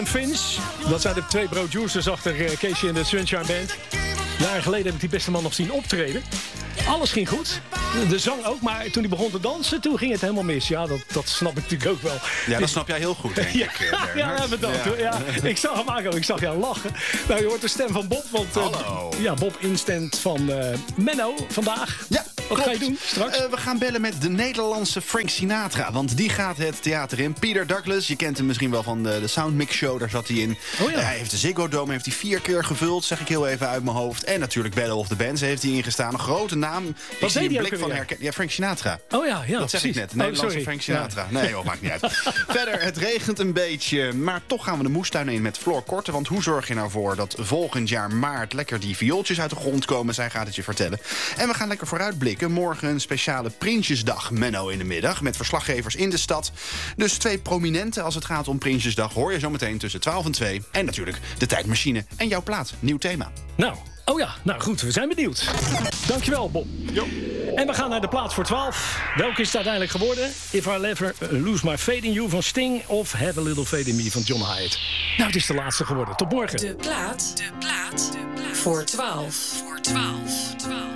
Finch, dat zijn de 2 producers achter Casey en de Sunshine Band. Jaren geleden heb ik die beste man nog zien optreden. Alles ging goed. De zang ook, maar toen hij begon te dansen, toen ging het helemaal mis. Ja, dat snap ik natuurlijk ook wel. Ja, dat snap jij heel goed, denk ik. Ja, bedankt. Ja. Ik zag hem aankomen, ik zag jou lachen. Nou, je hoort de stem van Bob, want Bob instant van Menno vandaag. Ja, wat ga je doen straks? We gaan bellen met de Nederlandse Frank Sinatra, want die gaat het theater in. Peter Douglas, je kent hem misschien wel van de Soundmix Show, daar zat hij in. Oh, ja. Hij heeft de Ziggo Dome 4 keer gevuld, zeg ik heel even uit mijn hoofd. En natuurlijk Battle of the Bands heeft hij ingestaan. Een grote naam. Wat deed hij ook blik van herkenning? Ja, Frank Sinatra. Oh ja, dat zeg ik net. De Nederlandse Frank Sinatra. Ja. Nee, maakt niet uit. Verder, het regent een beetje, maar toch gaan we de moestuin in met Floor Korte. Want hoe zorg je nou voor dat volgend jaar maart lekker die viooltjes uit de grond komen? Zij gaat het je vertellen. En we gaan lekker vooruitblikken. Morgen een speciale Prinsjesdag, Menno, in de middag. Met verslaggevers in de stad. Dus 2 prominenten als het gaat om Prinsjesdag hoor je zometeen tussen 12 en 2. En natuurlijk de tijdmachine en jouw plaat. Nieuw thema. Nou goed, we zijn benieuwd. Dankjewel, Bob. Jo. En we gaan naar de plaats voor 12. Welke is het uiteindelijk geworden? If I Ever Lose My Faith in You van Sting of Have a Little Faith in Me van John Hyatt. Nou, het is de laatste geworden. Tot morgen. De plaat voor 12.